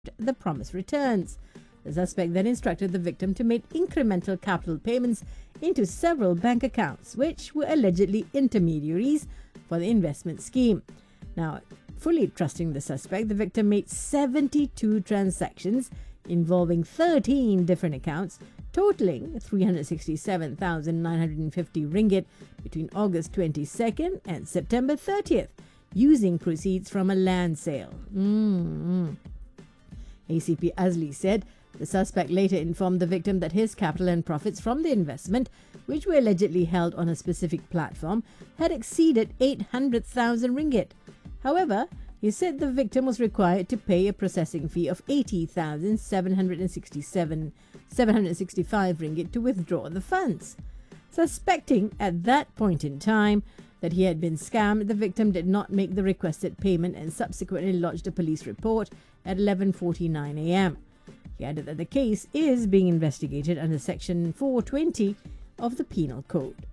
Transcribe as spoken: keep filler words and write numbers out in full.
the promised returns. The suspect then instructed the victim to make incremental capital payments into several bank accounts, which were allegedly intermediaries for the investment scheme. Now, fully trusting the suspect, the victim made seventy-two transactions involving thirteen different accounts, totaling three hundred sixty-seven thousand nine hundred fifty ringgit between August twenty-second and September thirtieth, using proceeds from a land sale. Mm-hmm. A C P Azli said the suspect later informed the victim that his capital and profits from the investment, which were allegedly held on a specific platform, had exceeded eight hundred thousand ringgit. However, he said the victim was required to pay a processing fee of eighty thousand seven hundred sixty-seven seven hundred sixty-five ringgit to withdraw the funds. Suspecting at that point in time that he had been scammed, the victim did not make the requested payment and subsequently lodged a police report at eleven forty-nine a.m. He added that the case is being investigated under Section four twenty of the Penal Code.